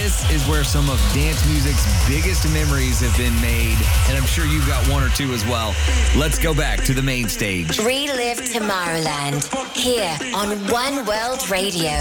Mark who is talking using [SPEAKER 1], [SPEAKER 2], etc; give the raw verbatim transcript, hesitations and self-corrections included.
[SPEAKER 1] This is where some of dance music's biggest memories have been made, and I'm sure you've got one or two as well. Let's go back to the main stage.
[SPEAKER 2] Relive Tomorrowland here on One World Radio.